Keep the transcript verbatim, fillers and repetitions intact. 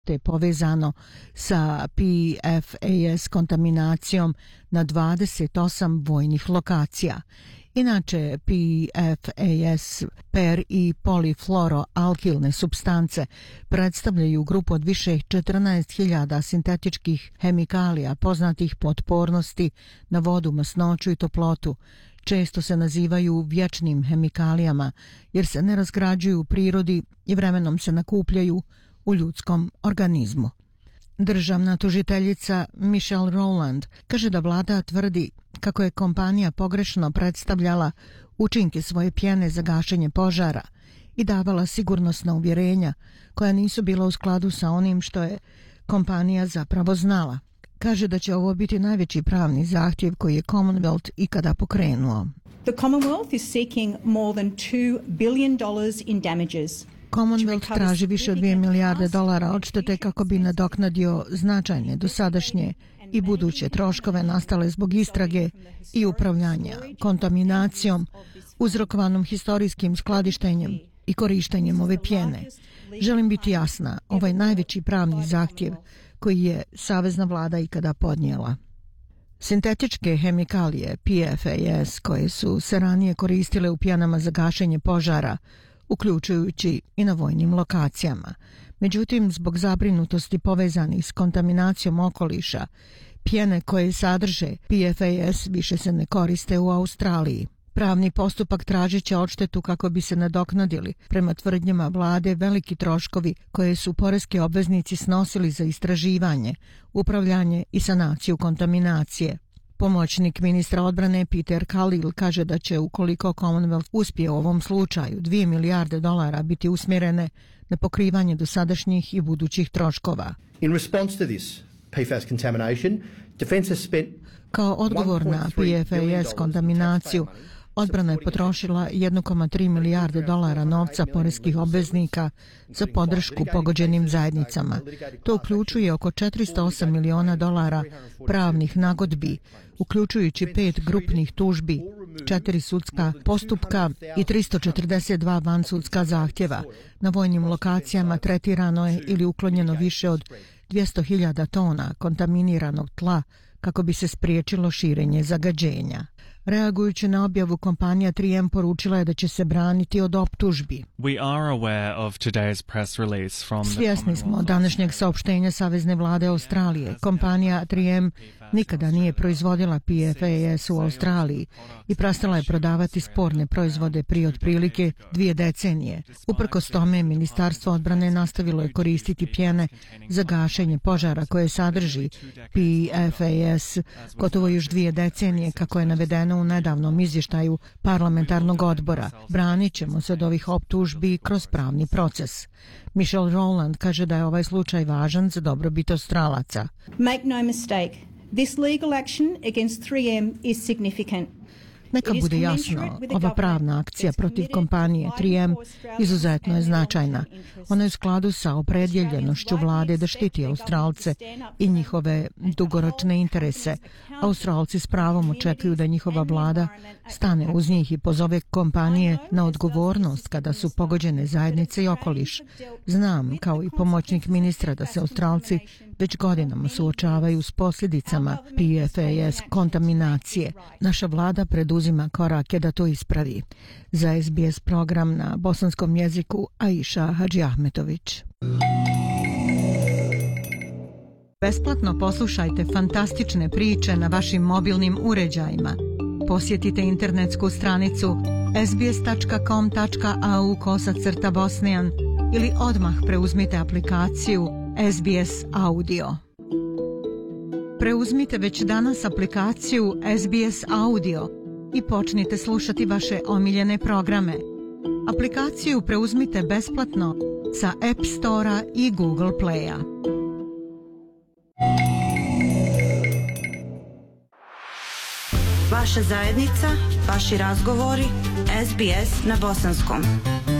te povezano sa P F A S kontaminacijom na dvadeset osam vojnih lokacija. Inače, P F A S, per i polifloroalkilne supstance predstavljaju grupu od više četrnaest hiljada sintetičkih hemikalija poznatih po otpornosti na vodu, masnoću i toplotu. Često se nazivaju vječnim hemikalijama jer se ne razgrađuju u prirodi i vremenom se nakupljaju u ljudskom organizmu. Državna tužiteljica Michelle Rowland kaže da vlada tvrdi kako je kompanija pogrešno predstavljala učinke svoje pjene za gašenje požara i davala sigurnosna uvjerenja koja nisu bila u skladu sa onim što je kompanija zapravo znala. Kaže da će ovo biti najveći pravni zahtjev koji je Commonwealth ikada pokrenuo. The Commonwealth is seeking more than two billion dollars in damages. Commonwealth traži više od dvije milijarde dolara odštete kako bi nadoknadio značajne dosadašnje i buduće troškove nastale zbog istrage i upravljanja kontaminacijom uzrokovanom historijskim skladištenjem i korištenjem ove pjene. Želim biti jasna, ovaj najveći pravni zahtjev koji je savezna vlada ikada podnijela. Sintetičke hemikalije P F A S koje su se ranije koristile u pjenama za gašenje požara, uključujući i na vojnim lokacijama. Međutim, zbog zabrinutosti povezanih s kontaminacijom okoliša, pjene koje sadrže P F A S više se ne koriste u Australiji. Pravni postupak tražit će odštetu kako bi se nadoknadili, prema tvrdnjama vlade, veliki troškovi koje su poreski obveznici snosili za istraživanje, upravljanje i sanaciju kontaminacije. Pomoćnik ministra odbrane Peter Khalil kaže da će, ukoliko Commonwealth uspije u ovom slučaju, dvije milijarde dolara biti usmjerene na pokrivanje dosadašnjih i budućih troškova. In response to this P F A S contamination, defense has spent Kao odgovor na P F A S kontaminaciju, odbrana je potrošila jedan zarez tri milijarde dolara novca poreskih obveznika za podršku pogođenim zajednicama. To uključuje oko četiristo osam miliona dolara pravnih nagodbi, uključujući pet grupnih tužbi, četiri sudska postupka i tristo četrdeset dva vansudska zahtjeva. Na vojnim lokacijama tretirano je ili uklonjeno više od dvjesto hiljada tona kontaminiranog tla kako bi se spriječilo širenje zagađenja. Reagujući na objavu, kompanija tri M poručila je da će se braniti od optužbi. Svjesni smo današnjeg saopštenja Savezne vlade Australije. Kompanija tri M nikada nije proizvodila P F A S u Australiji i prestala je prodavati sporne proizvode prije otprilike dvije decenije. Uprkos tome, Ministarstvo odbrane nastavilo je koristiti pjene za gašenje požara koje sadrži P F A S gotovo još dvije decenije, kako je navedeno u nedavnom izvještaju parlamentarnog odbora. Branit ćemo se od ovih optužbi kroz pravni proces. Michelle Rowland kaže da je ovaj slučaj važan za dobrobit Australaca. Make no mistake, this legal action against three M is significant. Neka bude jasno, ova pravna akcija protiv kompanije tri M izuzetno je značajna. Ona je u skladu sa opredjeljenošću vlade da štiti Australce i njihove dugoročne interese. Australci s pravom očekuju da njihova vlada stane uz njih i pozove kompanije na odgovornost kada su pogođene zajednice i okoliš. Znam, kao i pomoćnik ministra, da se Australci već godinama suočavaju s posljedicama P F A S kontaminacije. Naša vlada preduzima korake da to ispravi. Za S B S program na bosanskom jeziku Aisha Hadžiahmetović. Besplatno poslušajte fantastične priče na vašim mobilnim uređajima. Posjetite internetsku stranicu s b s tačka com tačka a u kosacrta bosnijan ili odmah preuzmite aplikaciju S B S Audio. Preuzmite već danas aplikaciju S B S Audio i počnite slušati vaše omiljene programe. Aplikaciju preuzmite besplatno sa App Store-a i Google Play-a. Vaša zajednica, vaši razgovori, S B S na bosanskom.